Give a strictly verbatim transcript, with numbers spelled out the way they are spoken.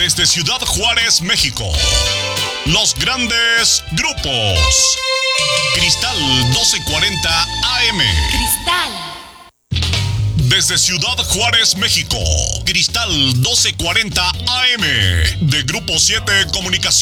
Desde Ciudad Juárez, México, los grandes grupos. Cristal doce cuarenta A M. Cristal. Desde Ciudad Juárez, México, Cristal doce cuarenta A M. De Grupo siete Comunicación.